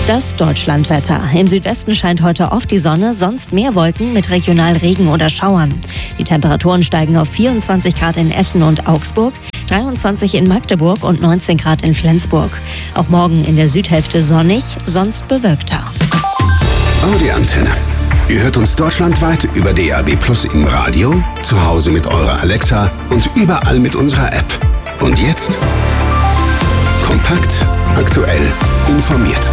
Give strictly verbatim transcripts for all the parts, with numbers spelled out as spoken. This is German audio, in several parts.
Das Deutschlandwetter. Im Südwesten scheint heute oft die Sonne, sonst mehr Wolken mit regional Regen oder Schauern. Die Temperaturen steigen auf vierundzwanzig Grad in Essen und Augsburg, dreiundzwanzig in Magdeburg und neunzehn Grad in Flensburg. Auch morgen in der Südhälfte sonnig, sonst bewölkter. Audi Antenne. Ihr hört uns deutschlandweit über D A B Plus im Radio, zu Hause mit eurer Alexa und überall mit unserer App. Und jetzt kompakt, aktuell, informiert.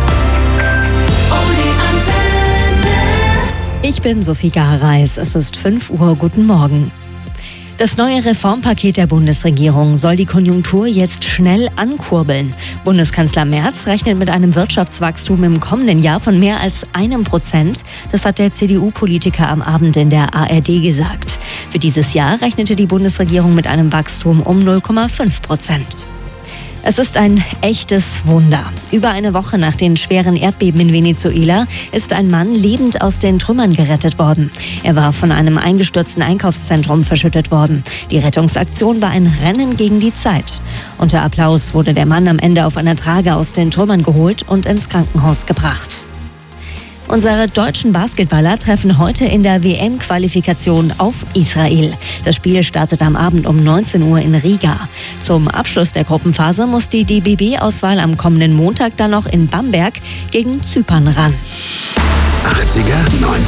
Ich bin Sophie Gareis. Es ist fünf Uhr. Guten Morgen. Das neue Reformpaket der Bundesregierung soll die Konjunktur jetzt schnell ankurbeln. Bundeskanzler Merz rechnet mit einem Wirtschaftswachstum im kommenden Jahr von mehr als einem Prozent. Das hat der C D U-Politiker am Abend in der A R D gesagt. Für dieses Jahr rechnete die Bundesregierung mit einem Wachstum um null Komma fünf Prozent. Es ist ein echtes Wunder. Über eine Woche nach den schweren Erdbeben in Venezuela ist ein Mann lebend aus den Trümmern gerettet worden. Er war von einem eingestürzten Einkaufszentrum verschüttet worden. Die Rettungsaktion war ein Rennen gegen die Zeit. Unter Applaus wurde der Mann am Ende auf einer Trage aus den Trümmern geholt und ins Krankenhaus gebracht. Unsere deutschen Basketballer treffen heute in der W M-Qualifikation auf Israel. Das Spiel startet am Abend um neunzehn Uhr in Riga. Zum Abschluss der Gruppenphase muss die D B B-Auswahl am kommenden Montag dann noch in Bamberg gegen Zypern ran. achtziger, neunziger